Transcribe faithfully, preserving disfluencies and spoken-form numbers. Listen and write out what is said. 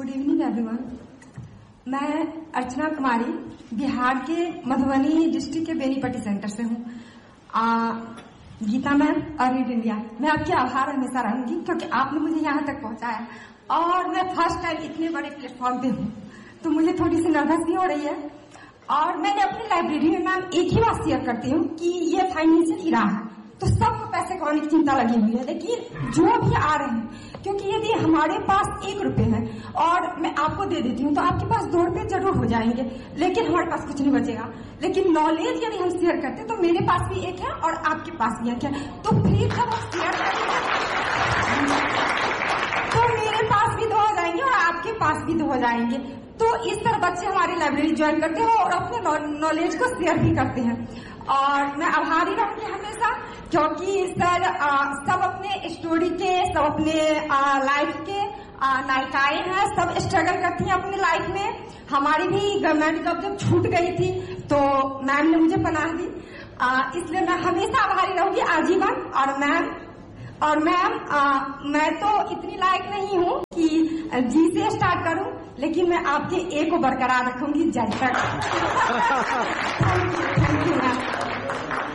Good evening everyone. मैं अर्चना कुमारी बिहार के Madhubani district के बेनीपट्टी सेंटर से हूँ। गीता मैम और रीड इंडिया, मैं आपकी आभार हमेशा रहूंगी क्योंकि आपने मुझे यहाँ तक पहुँचाया और मैं फर्स्ट टाइम इतने बड़े प्लेटफॉर्म पे हूँ तो मुझे थोड़ी सी नर्वस भी हो रही है। और मैंने अपनी लाइब्रेरी में मैम एक ही बात शेयर करती हूँ कि ये फाइनेंशियल इरा है तो सबको पैसे कमाने की चिंता लगी हुई है, लेकिन जो भी आ रहे हैं, क्योंकि यदि हमारे पास एक रुपए है और मैं आपको दे देती हूँ तो आपके पास दो रुपए जरूर हो जाएंगे, लेकिन हमारे पास कुछ नहीं बचेगा। लेकिन नॉलेज यदि हम शेयर करते तो मेरे पास भी एक है और आपके पास भी एक है, तो फ्री जब हम शेयर करेंगे तो मेरे पास भी दो हो जाएंगे और आपके पास भी दो हो जाएंगे। तो इस तरह बच्चे हमारी लाइब्रेरी ज्वाइन करते हैं और अपने नॉलेज को शेयर भी करते हैं और मैं आभारी रहूंगी हमेशा, क्योंकि सर आ, सब अपने स्टोरी के, सब अपने लाइफ के नायिकाएं हैं, सब स्ट्रगल करती हैं अपने लाइफ में। हमारी भी गवर्नमेंट जॉब जब छूट गई थी तो मैम ने मुझे पनाह दी, इसलिए मैं हमेशा आभारी रहूंगी आजीवन। और मैम और मैम मैं तो इतनी लायक नहीं हूँ कि जी से स्टार्ट करूँ, लेकिन मैं आपके ए को बरकरार रखूंगी जब तक। Thank you ma'am.